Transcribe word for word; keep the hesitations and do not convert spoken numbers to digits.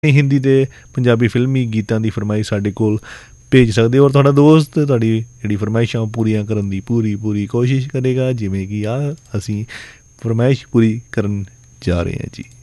हिंदी ते पंजाबी फिल्मी गीतां दी फरमाइश साढ़े कोल भेज सकते हो और तुहाडा दोस्त तुहाडी जिहड़ी फरमाइशां पूरियां करन दी पूरी पूरी कोशिश करेगा जिवें कि आ असीं फरमाइश पूरी करन जा रहे हैं जी।